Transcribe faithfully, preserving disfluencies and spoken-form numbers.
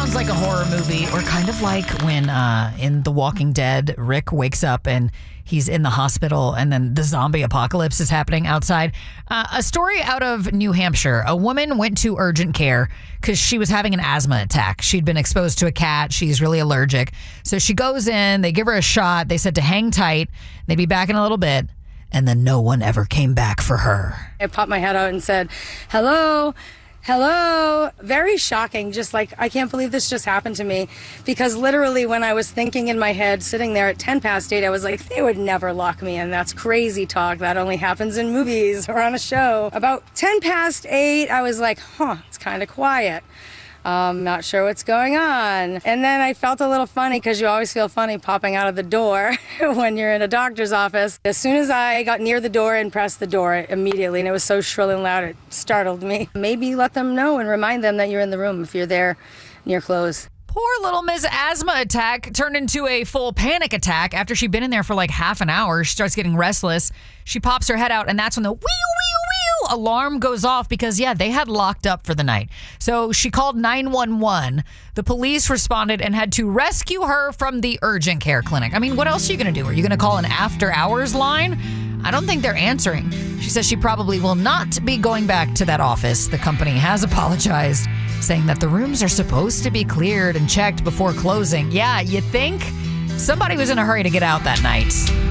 sounds like a horror movie, or kind of like when uh, in The Walking Dead, Rick wakes up and he's in the hospital and then the zombie apocalypse is happening outside. Uh, a story out of New Hampshire. A woman went to urgent care because she was having an asthma attack. She'd been exposed to a cat. She's really allergic. So she goes in, they give her a shot. They said to hang tight. They'd be back in a little bit. And then no one ever came back for her. I popped my head out and said, hello. Hello. Very shocking. Just like, I can't believe this just happened to me. Because literally when I was thinking in my head, sitting there at ten past eight, I was like, they would never lock me in. That's crazy talk. That only happens in movies or on a show. About ten past eight, I was like, huh, it's kind of quiet. Um, not sure what's going on. And then I felt a little funny, because you always feel funny popping out of the door when you're in a doctor's office. As soon as I got near the door and pressed the door immediately, and it was so shrill and loud, it startled me. Maybe let them know and remind them that you're in the room if you're there and you're close. Poor little Miss Asthma attack turned into a full panic attack after she'd been in there for like half an hour. She starts getting restless. She pops her head out, and that's when the wee wee wee alarm goes off, because, yeah, they had locked up for the night. So she called nine one one. The police responded and had to rescue her from the urgent care clinic. I mean, what else are you going to do? Are you going to call an after hours line? I don't think they're answering. She says she probably will not be going back to that office. The company has apologized, saying that the rooms are supposed to be cleared and checked before closing. Yeah, you think? Somebody was in a hurry to get out that night.